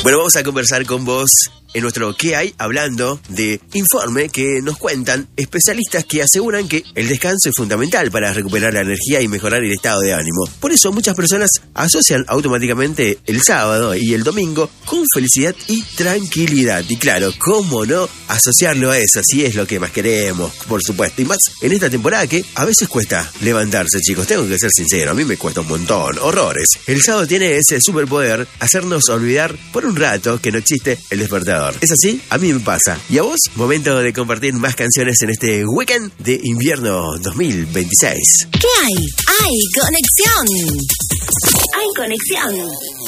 Bueno, vamos a conversar con vos en nuestro ¿Qué hay? Hablando de informe que nos cuentan especialistas que aseguran que el descanso es fundamental para recuperar la energía y mejorar el estado de ánimo. Por eso muchas personas asocian automáticamente el sábado y el domingo con felicidad y tranquilidad. Y claro, ¿cómo no asociarlo a eso? Si es lo que más queremos, por supuesto. Y más en esta temporada que a veces cuesta levantarse, chicos. Tengo que ser sincero, a mí me cuesta un montón. Horrores. El sábado tiene ese superpoder, hacernos olvidar por un rato que no existe el despertador. ¿Es así? A mí me pasa. ¿Y a vos? Momento de compartir más canciones en este weekend de invierno 2026. ¿Qué hay? ¡Hay conexión! ¡Hay conexión!